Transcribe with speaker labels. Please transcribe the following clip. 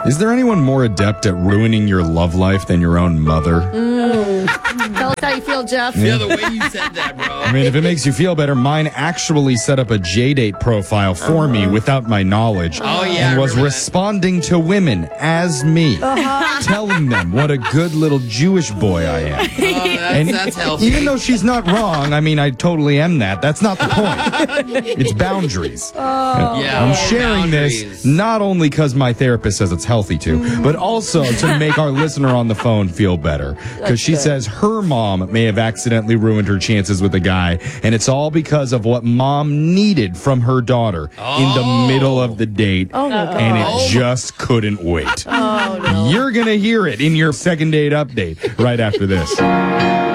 Speaker 1: Is there anyone more adept at ruining your love life than your own mother?
Speaker 2: Tell us how you feel, Jeff.
Speaker 3: Yeah, the way you said that, bro.
Speaker 1: I mean, if it makes you feel better, mine actually set up a J-Date profile for me without my knowledge.
Speaker 3: Oh, yeah,
Speaker 1: And was
Speaker 3: I remember
Speaker 1: responding to women as me, telling them what a good little Jewish boy I am.
Speaker 3: That's healthy.
Speaker 1: Even though she's not wrong, I mean, I totally am that. That's not the point. It's boundaries.
Speaker 3: Yeah,
Speaker 1: I'm sharing this
Speaker 3: boundaries.
Speaker 1: not only because my therapist says it's healthy to, but also to make our listener on the phone feel better. Because she says her mom may have accidentally ruined her chances with a guy, and it's all because of what mom needed from her daughter in the middle of the date, and it just couldn't wait. You're going to hear it in your second date update right after this.